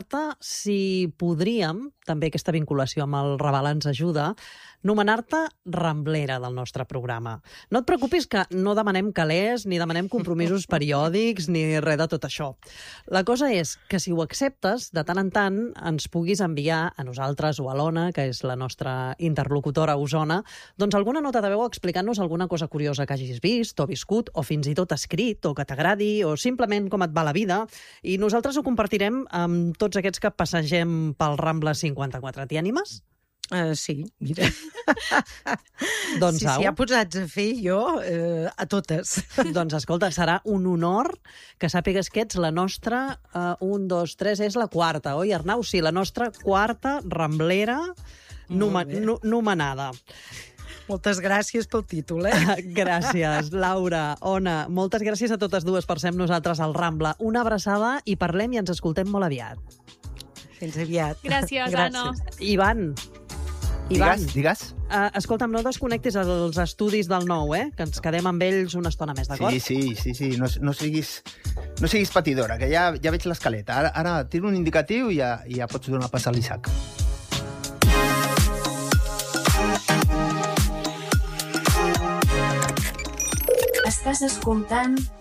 Si podríem, també aquesta vinculació amb el Raval ens ajuda, nomenar-te Ramblera del nostre programa. No et preocupis que no demanem calés, ni demanem compromisos periòdics, ni res de tot això. La cosa és que si ho acceptes, de tant en tant ens puguis enviar a nosaltres o a l'Ona, que és la nostra interlocutora a Osona, doncs alguna nota de veu explicant-nos alguna cosa curiosa que hagis vist o viscut, o fins i tot escrit, o que t'agradi, o simplement com et va la vida, i nosaltres ho compartirem amb tots aquests que passegem pel Rambla 54. T'hi animes? Sí, mira. Doncs si ha posats a fer jo, a totes. Doncs escolta, serà un honor que sàpigues que ets la nostra, 1, 2, 3, és la quarta, oi, Arnau? Sí, la nostra quarta ramblera nomenada. Moltes gràcies pel títol, Gràcies, Laura, Ona. Moltes gràcies a totes dues per ser amb nosaltres al Rambla. Una abraçada i parlem i ens escoltem molt aviat. Fins aviat. Gràcies, Anna. Ivan. Digues. Escolta'm, no desconnectis els estudis del Nou, que ens quedem amb ells una estona més, d'acord? Sí. No siguis patidora, que ja veig l'escaleta. Ara tiro un indicatiu i ja pots donar pas a l'Isaac. Estàs escoltant